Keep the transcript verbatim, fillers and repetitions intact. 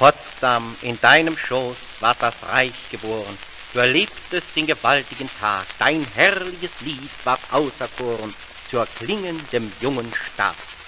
Potsdam, in deinem Schoß ward das Reich geboren. Du erlebtest den gewaltigen Tag, dein herrliches Lied ward auserkoren zur klingendem jungen Stab.